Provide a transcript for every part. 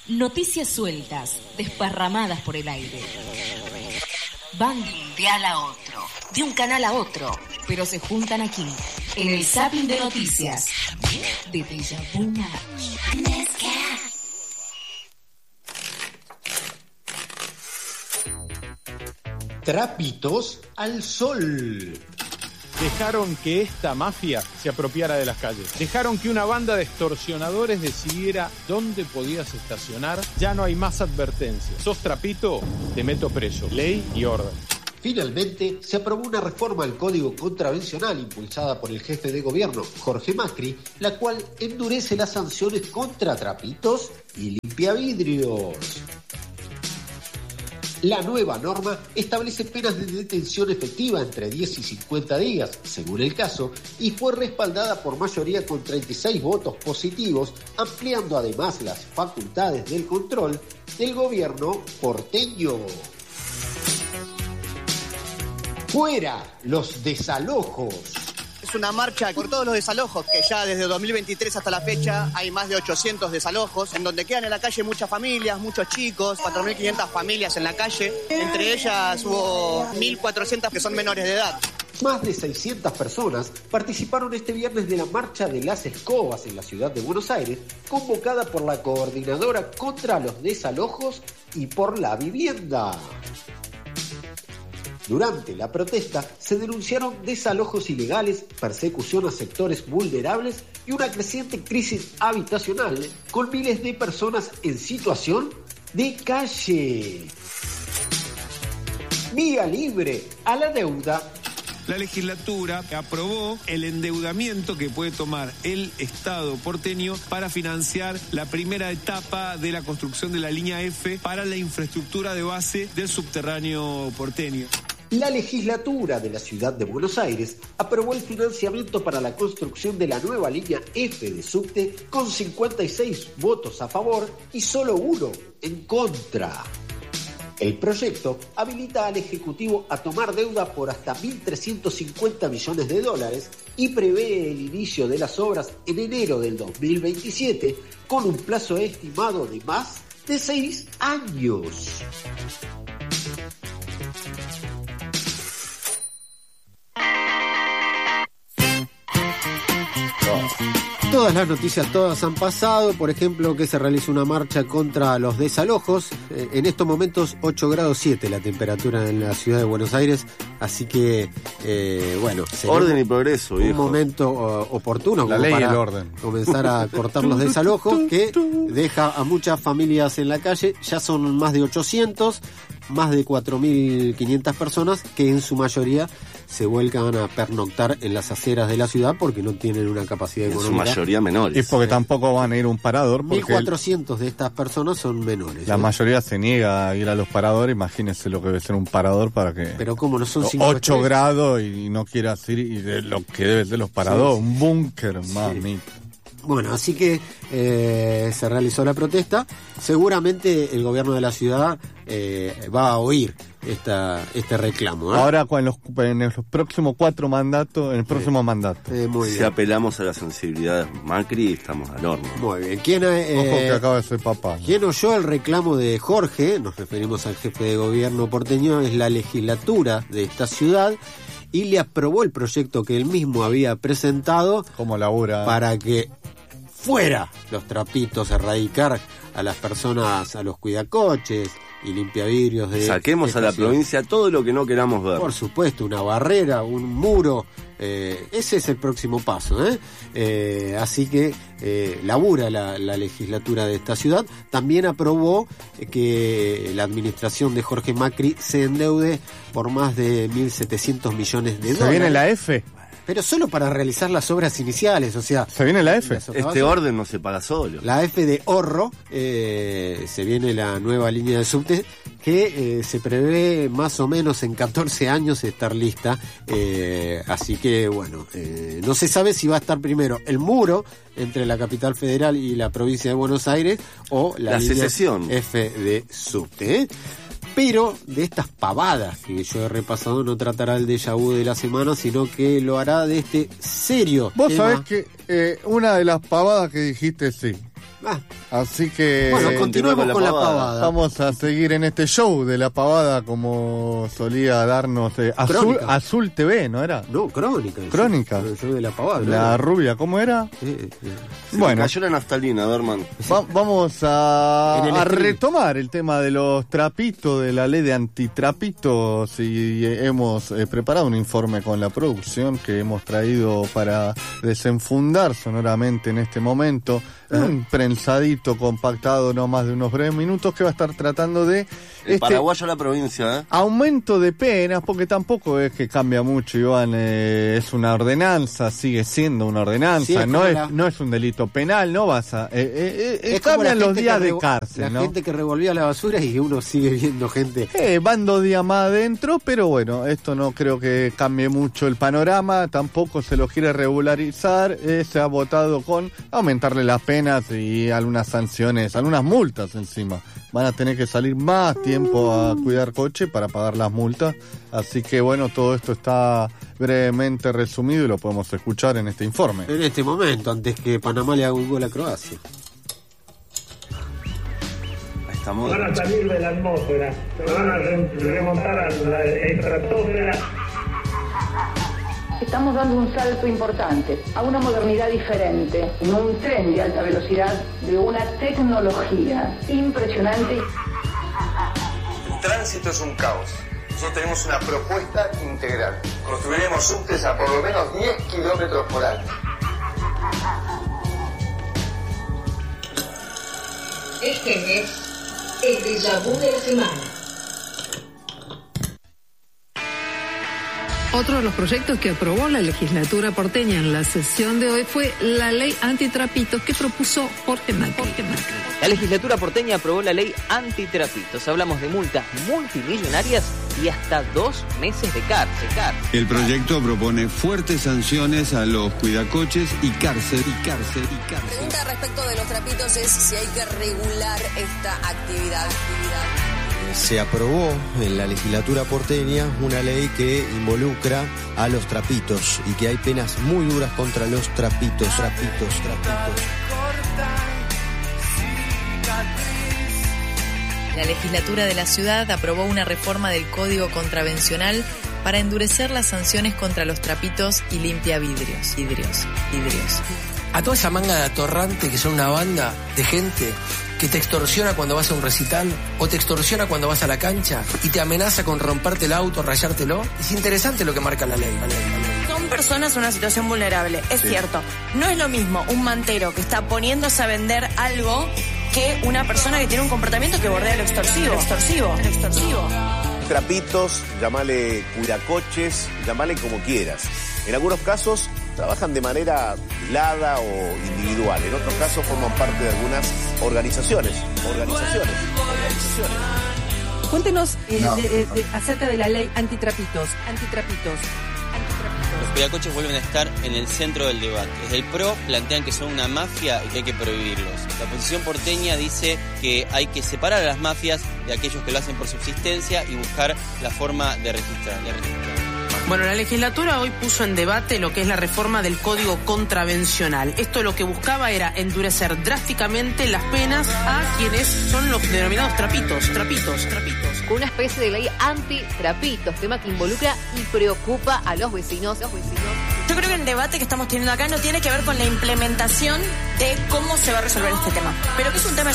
Noticias sueltas, desparramadas por el aire. Van de un dial a otro, de un canal a otro, pero se juntan aquí, en el zapping de noticias de Deja Vu Match. Trapitos al sol. Dejaron que esta mafia se apropiara de las calles. Dejaron que una banda de extorsionadores decidiera dónde podías estacionar. Ya no hay más advertencias. Sos trapito, te meto preso. Ley y orden. Finalmente, se aprobó una reforma al Código Contravencional impulsada por el jefe de gobierno, Jorge Macri, la cual endurece las sanciones contra trapitos y limpiavidrios. La nueva norma establece penas de detención efectiva entre 10 y 50 días, según el caso, y fue respaldada por mayoría con 36 votos positivos, ampliando además las facultades del control del gobierno porteño. ¡Fuera los desalojos! Es una marcha por todos los desalojos, que ya desde 2023 hasta la fecha hay más de 800 desalojos, en donde quedan en la calle muchas familias, muchos chicos, 4.500 familias en la calle, entre ellas hubo 1.400 que son menores de edad. Más de 600 personas participaron este viernes de la Marcha de las Escobas en la ciudad de Buenos Aires, convocada por la Coordinadora contra los Desalojos y por la Vivienda. Durante la protesta se denunciaron desalojos ilegales, persecución a sectores vulnerables y una creciente crisis habitacional con miles de personas en situación de calle. Vía libre a la deuda. La legislatura aprobó el endeudamiento que puede tomar el Estado porteño para financiar la primera etapa de la construcción de la línea F para la infraestructura de base del subterráneo porteño. La legislatura de la ciudad de Buenos Aires aprobó el financiamiento para la construcción de la nueva línea F de subte con 56 votos a favor y solo 1 en contra. El proyecto habilita al Ejecutivo a tomar deuda por hasta 1.350 millones de dólares y prevé el inicio de las obras en enero del 2027 con un plazo estimado de más de 6 años. Todas las noticias, todas han pasado. Por ejemplo, que se realiza una marcha contra los desalojos. En estos momentos 8 grados 7 la temperatura en la ciudad de Buenos Aires. Así que, bueno, orden y progreso, un viejo. momento oportuno la como ley y para el orden. comenzar a cortar los desalojos, que deja a muchas familias en la calle. Ya son más de 800, más de 4.500 personas que en su mayoría se vuelcan a pernoctar en las aceras de la ciudad porque no tienen una capacidad económica. En su mayoría menores. Y porque tampoco van a ir a un parador. 1.400 de estas personas son menores. La mayoría se niega a ir a los paradores. Imagínense lo que debe ser un parador para que... Pero como no son 8 grados y no quieras ir, y de lo que debe ser los paradores. Sí. Un búnker, mami. Bueno, así que se realizó la protesta. Seguramente el gobierno de la ciudad va a oír este reclamo. Ahora en los próximos 4 mandatos, en el próximo mandato. Muy si bien. apelamos a la sensibilidad de Macri, estamos al horno. Muy bien. ¿Quién, Ojo que acaba de ser papá. ¿Quién oyó el reclamo de Jorge? Nos referimos al jefe de gobierno porteño. Es la legislatura de esta ciudad. Y le aprobó el proyecto que él mismo había presentado. ¿Cómo labura? Para que fuera los trapitos, erradicar a las personas, a los cuidacoches y limpiavidrios de... Saquemos a la provincia todo lo que no queramos ver. Por supuesto, una barrera, un muro, ese es el próximo paso, así que labura la legislatura de esta ciudad. También aprobó que la administración de Jorge Macri se endeude por más de 1.700 millones de dólares. ¿Se viene la F? Pero solo para realizar las obras iniciales, o sea... ¿Se viene la F? Este orden no se paga solo. La F de Horro, se viene la nueva línea de subte que se prevé más o menos en 14 años estar lista. Así que, bueno, no se sabe si va a estar primero el muro entre la capital federal y la provincia de Buenos Aires o la línea secesión F de subte, Pero de estas pavadas que yo he repasado no tratará el déjà vu de la semana, sino que lo hará de este serio Vos tema. sabés que una de las pavadas que dijiste, sí. Así que bueno, continuemos con la pavada. Vamos a seguir en este show de la pavada como solía darnos Azul TV, ¿no era? No, Crónica. El show de la pavada. La rubia, ¿cómo era? Bueno, cayó la naftalina, Berman. Vamos a retomar el tema de los trapitos, de la ley de antitrapitos, y hemos preparado un informe con la producción que hemos traído para desenfundar sonoramente en este momento. Un prensadito compactado, no más de unos breves minutos, que va a estar tratando de paraguayo a la provincia, aumento de penas, porque tampoco es que cambia mucho, Iván. Es una ordenanza, sigue siendo una ordenanza, sí, no es un delito penal, no vas a cambian los días de cárcel, la gente que revolvía la basura, y uno sigue viendo gente van 2 días más adentro, pero bueno, esto no creo que cambie mucho el panorama, tampoco se lo quiere regularizar. Se ha votado con aumentarle las penas y algunas sanciones, algunas multas encima. Van a tener que salir más tiempo a cuidar coche para pagar las multas. Así que bueno, todo esto está brevemente resumido y lo podemos escuchar en este informe. En este momento, antes que Panamá le haga un gol a Croacia. Van a salir de la atmósfera, se van a remontar a la estratosfera. Estamos dando un salto importante a una modernidad diferente, en un tren de alta velocidad de una tecnología impresionante. El tránsito es un caos. Nosotros tenemos una propuesta integral. Construiremos subtes a por lo menos 10 kilómetros por año. Este es el déjà vu de la semana. Otro de los proyectos que aprobó la legislatura porteña en la sesión de hoy fue la ley antitrapitos que propuso Jorge Macri. La legislatura porteña aprobó la ley antitrapitos. Hablamos de multas multimillonarias y hasta 2 meses de cárcel. El proyecto propone fuertes sanciones a los cuidacoches y cárcel. La pregunta respecto de los trapitos es si hay que regular esta actividad. Se aprobó en la legislatura porteña una ley que involucra a los trapitos y que hay penas muy duras contra los trapitos. La legislatura de la ciudad aprobó una reforma del Código Contravencional para endurecer las sanciones contra los trapitos y limpiavidrios. A toda esa manga de atorrante que son una banda de gente que te extorsiona cuando vas a un recital o te extorsiona cuando vas a la cancha y te amenaza con romperte el auto, rayártelo. Es interesante lo que marca la ley. Son personas en una situación vulnerable, es cierto. No es lo mismo un mantero que está poniéndose a vender algo que una persona que tiene un comportamiento que bordea lo extorsivo. Trapitos, llamale cuidacoches, llamale como quieras. En algunos casos trabajan de manera aislada o individual, en otros casos forman parte de algunas organizaciones. Cuéntenos acerca de la ley antitrapitos. Los cuidacoches vuelven a estar en el centro del debate. Desde el PRO plantean que son una mafia y que hay que prohibirlos. La oposición porteña dice que hay que separar a las mafias de aquellos que lo hacen por subsistencia y buscar la forma de registrar. Bueno, la legislatura hoy puso en debate lo que es la reforma del Código Contravencional. Esto lo que buscaba era endurecer drásticamente las penas a quienes son los denominados trapitos. Con una especie de ley antitrapitos, tema que involucra y preocupa a los vecinos. Yo creo que el debate que estamos teniendo acá no tiene que ver con la implementación de cómo se va a resolver este tema. Pero que es un tema.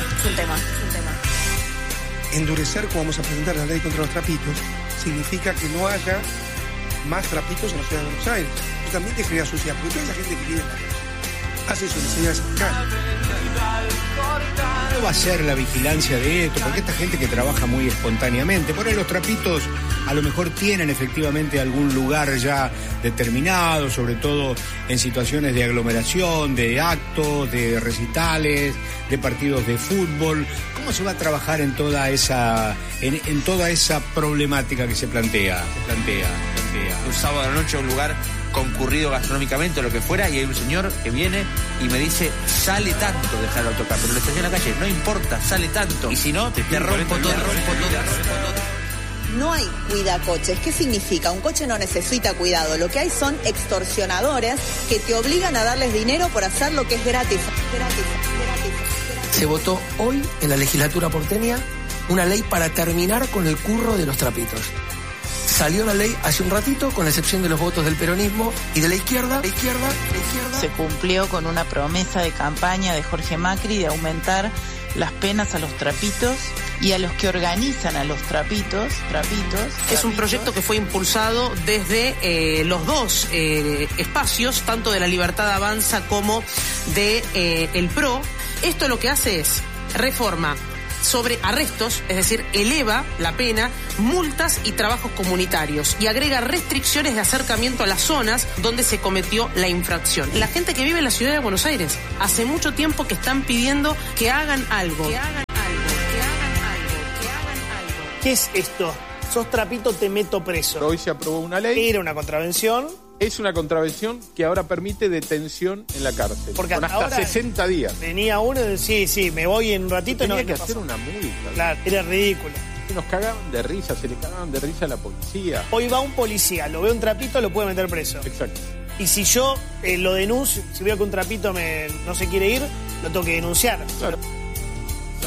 Endurecer, como vamos a presentar la ley contra los trapitos, significa que no haya más trapitos en la ciudad de Buenos Aires. Eso también te crea suciedad, porque toda esa gente que vive en la calle hace su necesidad sindical. ¿Cómo va a ser la vigilancia de esto? Porque esta gente que trabaja muy espontáneamente, por ahí los trapitos a lo mejor tienen efectivamente algún lugar ya determinado, sobre todo en situaciones de aglomeración, de actos, de recitales, de partidos de fútbol. ¿Cómo se va a trabajar en toda esa problemática que se plantea? Un sábado a la noche a un lugar concurrido gastronómicamente o lo que fuera, y hay un señor que viene y me dice, sale tanto dejar el autocar, pero le estacioné en la calle, no importa, sale tanto, y si no, te rompo todo. No hay cuidacoches. ¿Qué significa? Un coche no necesita cuidado. Lo que hay son extorsionadores que te obligan a darles dinero por hacer lo que es gratis. se votó hoy en la legislatura porteña una ley para terminar con el curro de los trapitos. Salió la ley hace un ratito, con la excepción de los votos del peronismo y de la izquierda. Se cumplió con una promesa de campaña de Jorge Macri de aumentar las penas a los trapitos y a los que organizan a los trapitos. Es un proyecto que fue impulsado desde los dos espacios, tanto de La Libertad Avanza como de el PRO. Esto lo que hace es reforma sobre arrestos, es decir, eleva la pena, multas y trabajos comunitarios y agrega restricciones de acercamiento a las zonas donde se cometió la infracción. La gente que vive en la ciudad de Buenos Aires hace mucho tiempo que están pidiendo que hagan algo. ¿Qué es esto? Sos trapito, te meto preso. Hoy se aprobó una ley. Era una contravención. Es una contravención que ahora permite detención en la cárcel. Porque con hasta ahora 60 días. Venía uno y decía, sí, me voy en un ratito. Tenía que hacer una multa. Claro, era ridículo. Nos cagaban de risa, se le cagaban de risa a la policía. Hoy va un policía, lo ve un trapito, lo puede meter preso. Exacto. Y si yo lo denuncio, si veo que un trapito no se quiere ir, lo tengo que denunciar. Claro.